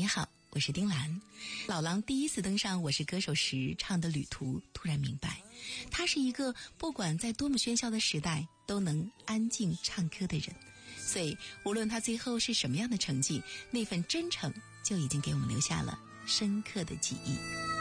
你好，我是丁兰。老狼第一次登上《我是歌手》时唱的《旅途》，突然明白，他是一个不管在多么喧嚣的时代都能安静唱歌的人。所以无论他最后是什么样的成绩，那份真诚就已经给我们留下了深刻的记忆。